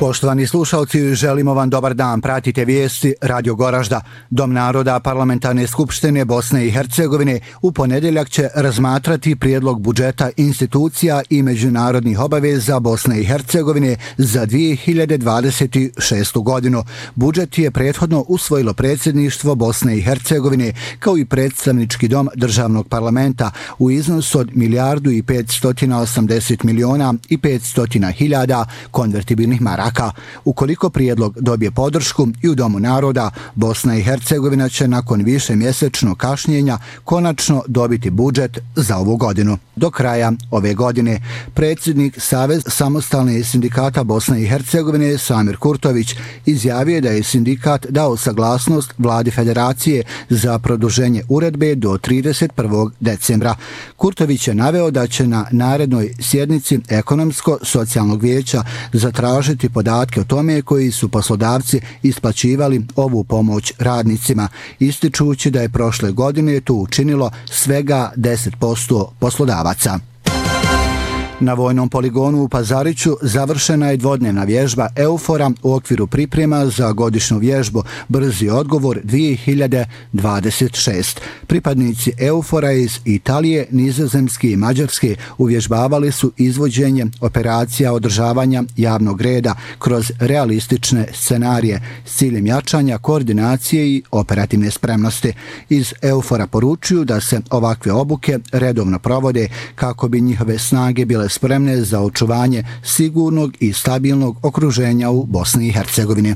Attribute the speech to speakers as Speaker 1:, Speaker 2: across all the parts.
Speaker 1: Poštovani slušalci, želimo vam dobar dan. Pratite vijesti Radio Goražda. Dom naroda Parlamentarne skupštine Bosne i Hercegovine u ponedjeljak će razmatrati prijedlog budžeta institucija i međunarodnih obaveza Bosne i Hercegovine za 2026. godinu. Budžet je prethodno usvojilo predsjedništvo Bosne i Hercegovine kao i predstavnički dom državnog parlamenta u iznosu od 1.580.500.000 konvertibilnih maraka. Ukoliko prijedlog dobije podršku i u Domu naroda, Bosna i Hercegovina će nakon višemjesečnog kašnjenja konačno dobiti budžet za ovu godinu. Do kraja ove godine predsjednik Savez samostalnih sindikata Bosne i Hercegovine Samir Kurtović izjavio da je sindikat dao saglasnost vladi federacije za produženje uredbe do 31. decembra. Kurtović je naveo da će na narednoj sjednici ekonomsko-socijalnog vijeća zatražiti podatke o tome koji su poslodavci isplaćivali ovu pomoć radnicima, ističući da je prošle godine to učinilo svega 10% poslodavaca. Na vojnom poligonu u Pazariću završena je dvodnevna vježba EUFOR-a u okviru priprema za godišnju vježbu Brzi odgovor 2026. Pripadnici EUFOR-a iz Italije, Nizozemske i Mađarske uvježbavali su izvođenje operacija održavanja javnog reda kroz realistične scenarije s ciljem jačanja koordinacije i operativne spremnosti. Iz EUFOR-a poručuju da se ovakve obuke redovno provode kako bi njihove snage bile spremne za očuvanje sigurnog i stabilnog okruženja u Bosni i Hercegovini.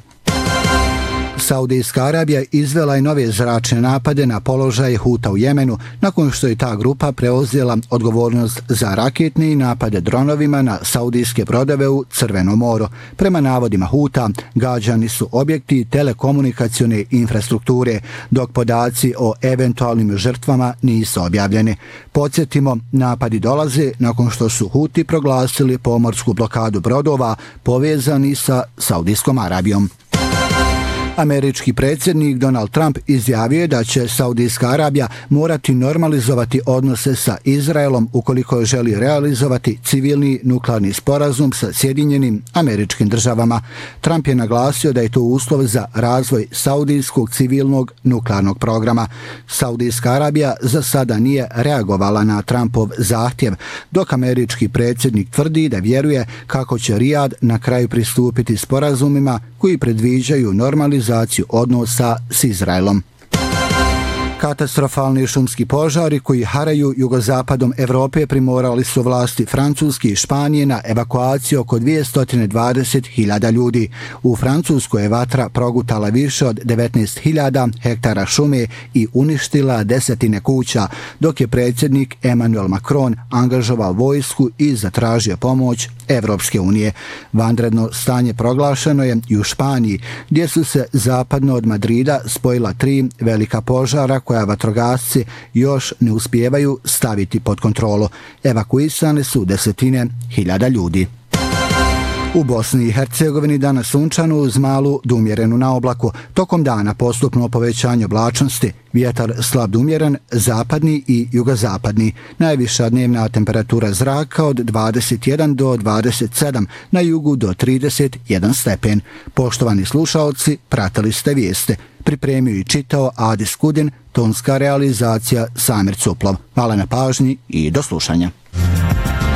Speaker 1: Saudijska Arabija izvela je nove zračne napade na položaje Huta u Jemenu nakon što je ta grupa preuzela odgovornost za raketne napade dronovima na saudijske brodove u Crvenom moru. Prema navodima Huta, gađani su objekti telekomunikacione infrastrukture, dok podaci o eventualnim žrtvama nisu objavljeni. Podsjetimo, napadi dolaze nakon što su Huti proglasili pomorsku blokadu brodova povezani sa Saudijskom Arabijom. Američki predsjednik Donald Trump izjavio je da će Saudijska Arabija morati normalizovati odnose sa Izraelom ukoliko želi realizovati civilni nuklearni sporazum sa Sjedinjenim Američkim Državama. Trump je naglasio da je to uslov za razvoj saudijskog civilnog nuklearnog programa. Saudijska Arabija za sada nije reagovala na Trumpov zahtjev, dok američki predsjednik tvrdi da vjeruje kako će Rijad na kraju pristupiti sporazumima koji predviđaju normalizaciju odnosa s Izraelom. Katastrofalni šumski požari koji haraju jugozapadom Evrope primorali su vlasti Francuske i Španije na evakuaciju oko 220.000 ljudi. U Francuskoj je vatra progutala više od 19.000 hektara šume i uništila desetine kuća, dok je predsjednik Emmanuel Macron angažovao vojsku i zatražio pomoć Evropske unije. Vanredno stanje proglašeno je i u Španiji, gdje su se zapadno od Madrida spojila 3 velika požara koja vatrogasci još ne uspijevaju staviti pod kontrolu. Evakuisane su desetine hiljada ljudi. U Bosni i Hercegovini danas sunčano uz malu do umjerenu na oblaku. Tokom dana postupno povećanje oblačnosti, vjetar slab do umjeren, zapadni i jugozapadni. Najviša dnevna temperatura zraka od 21 do 27, na jugu do 31 stepen. Poštovani slušaoci, pratili ste vijeste. Pripremio i čitao Adis Kudin, tonska realizacija Samir Cuplov. Hvala na pažnji i do slušanja.